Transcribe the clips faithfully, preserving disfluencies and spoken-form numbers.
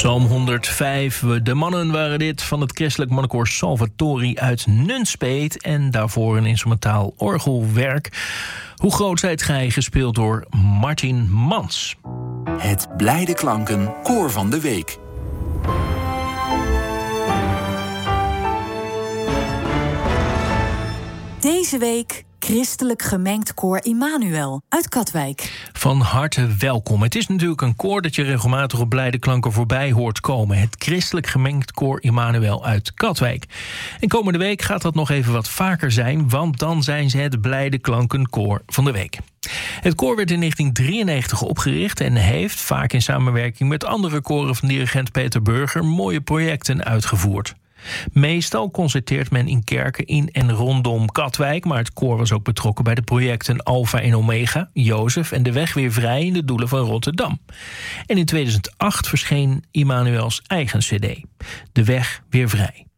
Psalm honderdvijf. De mannen waren dit van het christelijk mannenkoor Salvatori uit Nunspeet. En daarvoor een instrumentaal orgelwerk. Hoe groot zijt gij, gespeeld door Martin Mans. Het Blijde Klanken Koor van de Week. Deze week Christelijk Gemengd Koor Immanuel uit Katwijk. Van harte welkom. Het is natuurlijk een koor dat je regelmatig op Blijde Klanken voorbij hoort komen. Het Christelijk Gemengd Koor Immanuel uit Katwijk. En komende week gaat dat nog even wat vaker zijn, want dan zijn ze het Blijde Klanken Koor van de Week. Het koor werd in negentien drieënnegentig opgericht en heeft, vaak in samenwerking met andere koren van dirigent Peter Burger, mooie projecten uitgevoerd. Meestal concerteert men in kerken in en rondom Katwijk, maar het koor was ook betrokken bij de projecten Alpha en Omega, Jozef en De Weg Weer Vrij in de Doelen van Rotterdam. En in tweeduizend acht verscheen Immanuels eigen cd, De Weg Weer Vrij.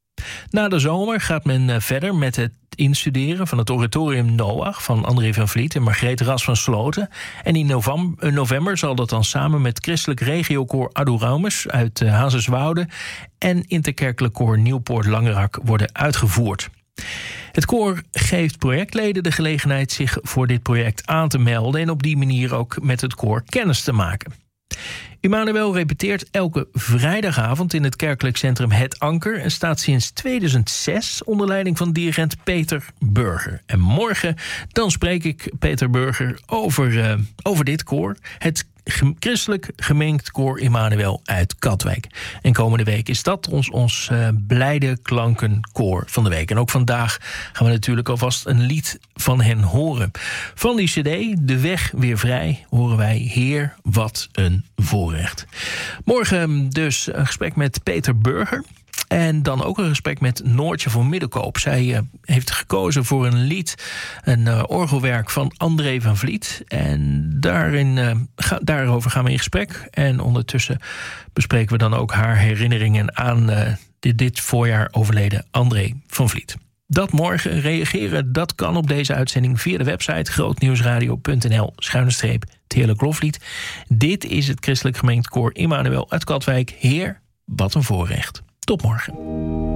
Na de zomer gaat men verder met het instuderen van het oratorium Noach van André van Vliet en Margreet Ras van Sloten. En in november zal dat dan samen met christelijk regiokoor Adoramus uit Hazerswoude en interkerkelijk koor Nieuwpoort Langerak worden uitgevoerd. Het koor geeft projectleden de gelegenheid zich voor dit project aan te melden en op die manier ook met het koor kennis te maken. Immanuel repeteert elke vrijdagavond in het kerkelijk centrum Het Anker en staat sinds tweeduizend zes onder leiding van dirigent Peter Burger. En morgen dan spreek ik Peter Burger over, uh, over dit koor, het Christelijk Gemengd Koor Immanuel uit Katwijk. En komende week is dat ons, ons uh, Blijde Klanken Koor van de week. En ook vandaag gaan we natuurlijk alvast een lied van hen horen. Van die cd, De Weg Weer Vrij, horen wij Heer, wat een voorrecht. Morgen dus een gesprek met Peter Burger. En dan ook een gesprek met Noortje van Middelkoop. Zij uh, heeft gekozen voor een lied, een uh, orgelwerk van André van Vliet. En daarin, uh, ga, daarover gaan we in gesprek. En ondertussen bespreken we dan ook haar herinneringen aan uh, dit, dit voorjaar overleden André van Vliet. Dat morgen. Reageren, dat kan op deze uitzending via de website grootnieuwsradio punt n l schuine streep het Heerlijk Loflied. Dit is het Christelijk Gemengd Koor Immanuel uit Katwijk. Heer, wat een voorrecht. Tot morgen.